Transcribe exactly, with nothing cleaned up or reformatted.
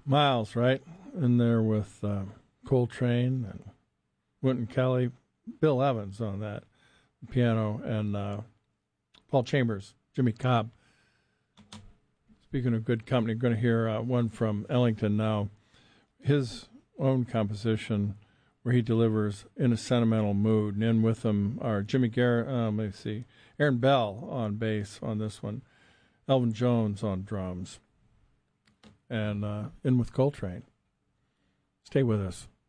Miles, right? In there with uh, Coltrane and Wynton Kelly, Bill Evans on that piano, and uh, Paul Chambers, Jimmy Cobb. Speaking of good company, going to hear uh, one from Ellington now. His own composition where he delivers in a sentimental mood. And in with him are Jimmy Garrett, um, let me see, Aaron Bell on bass on this one, Elvin Jones on drums, and uh, in with Coltrane. Stay with us.